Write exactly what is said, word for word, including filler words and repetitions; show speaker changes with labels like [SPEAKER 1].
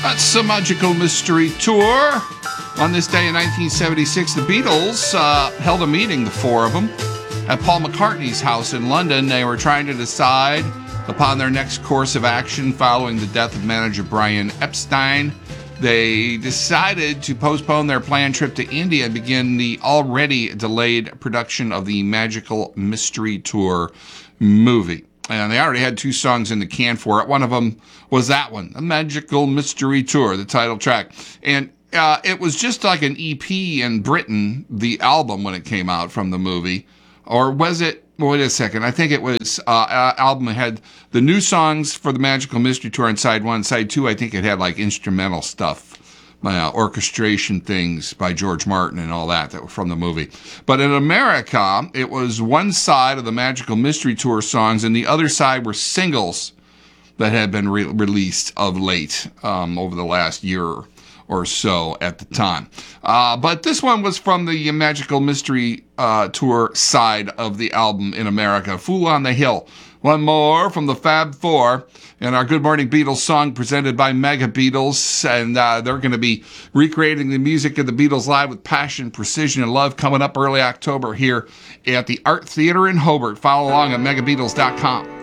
[SPEAKER 1] That's the Magical Mystery Tour. On this day in nineteen seventy-six, the Beatles uh, held a meeting, the four of them, at Paul McCartney's house in London. They were trying to decide upon their next course of action following the death of manager Brian Epstein. They decided to postpone their planned trip to India and begin the already delayed production of the Magical Mystery Tour movie. And they already had two songs in the can for it. One of them was that one, The Magical Mystery Tour, the title track. And uh, it was just like an E P in Britain, the album, when it came out from the movie. Or was it, wait a second, I think it was, uh, uh, album had the new songs for the Magical Mystery Tour on side one. Side two, I think it had like instrumental stuff. Uh, orchestration things by George Martin and all that that were from the movie. But in America, it was one side of the Magical Mystery Tour songs, and the other side were singles that had been re- released of late, um, over the last year or so at the time. Uh, but this one was from the Magical Mystery uh, Tour side of the album in America, Fool on the Hill. One more from the Fab Four, and our Good Morning Beatles song presented by Mega Beatles, and uh, they're going to be recreating the music of the Beatles live with passion, precision, and love coming up early October here at the Art Theater in Hobart. Follow along at mega beatles dot com.